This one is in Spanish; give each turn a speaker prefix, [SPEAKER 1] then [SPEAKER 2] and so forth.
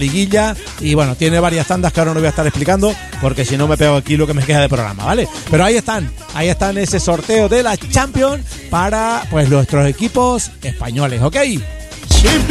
[SPEAKER 1] liguilla, y bueno, tiene varias tandas que ahora no voy a estar explicando porque si no me pego aquí lo que me queda de programa, ¿vale? Pero ahí están ese sorteo de la Champions para pues nuestros equipos españoles, ¿ok?